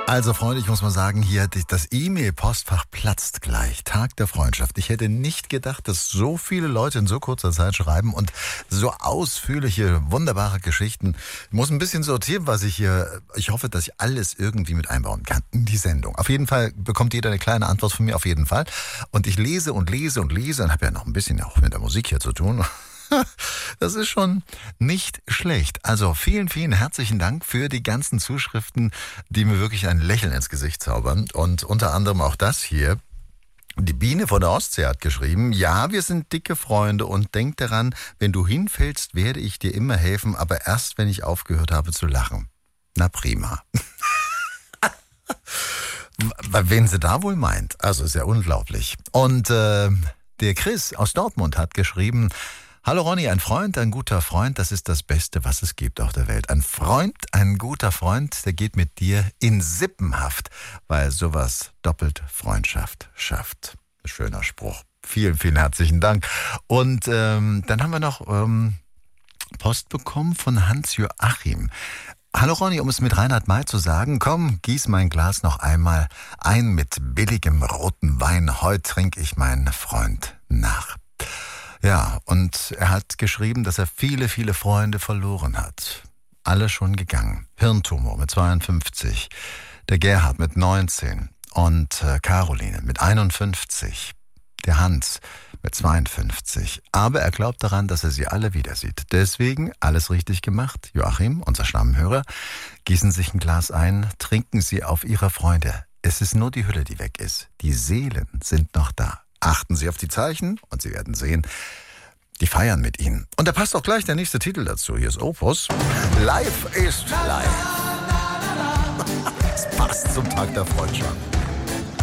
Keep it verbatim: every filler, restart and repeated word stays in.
Also Freunde, ich muss mal sagen, hier das E-Mail-Postfach platzt gleich. Tag der Freundschaft. Ich hätte nicht gedacht, dass so viele Leute in so kurzer Zeit schreiben und so ausführliche, wunderbare Geschichten. Ich muss ein bisschen sortieren, was ich hier, ich hoffe, dass ich alles irgendwie mit einbauen kann in die Sendung. Auf jeden Fall bekommt jeder eine kleine Antwort von mir, auf jeden Fall. Und ich lese und lese und lese und habe ja noch ein bisschen auch mit der Musik hier zu tun. Das ist schon nicht schlecht. Also vielen, vielen herzlichen Dank für die ganzen Zuschriften, die mir wirklich ein Lächeln ins Gesicht zaubern. Und unter anderem auch das hier. Die Biene von der Ostsee hat geschrieben, ja, wir sind dicke Freunde und denk daran, wenn du hinfällst, werde ich dir immer helfen, aber erst, wenn ich aufgehört habe zu lachen. Na prima. Wen sie da wohl meint. Also ist ja unglaublich. Und äh, der Chris aus Dortmund hat geschrieben, hallo Ronny, ein Freund, ein guter Freund, das ist das Beste, was es gibt auf der Welt. Ein Freund, ein guter Freund, der geht mit dir in Sippenhaft, weil sowas doppelt Freundschaft schafft. Schöner Spruch. Vielen, vielen herzlichen Dank. Und ähm, dann haben wir noch ähm, Post bekommen von Hans-Joachim. Hallo Ronny, um es mit Reinhard May zu sagen, komm, gieß mein Glas noch einmal ein mit billigem roten Wein. Heute trinke ich meinen Freund nach. Ja, und er hat geschrieben, dass er viele, viele Freunde verloren hat. Alle schon gegangen. Hirntumor mit zweiundfünfzig, der Gerhard mit neunzehn und äh, Caroline mit einundfünfzig, der Hans mit zweiundfünfzig. Aber er glaubt daran, dass er sie alle wieder sieht. Deswegen alles richtig gemacht. Joachim, unser Stammhörer, gießen sich ein Glas ein, trinken sie auf ihre Freunde. Es ist nur die Hülle, die weg ist. Die Seelen sind noch da. Achten Sie auf die Zeichen und Sie werden sehen, die feiern mit Ihnen. Und da passt auch gleich der nächste Titel dazu. Hier ist Opus. Life ist live. Es passt zum Tag der Freundschaft.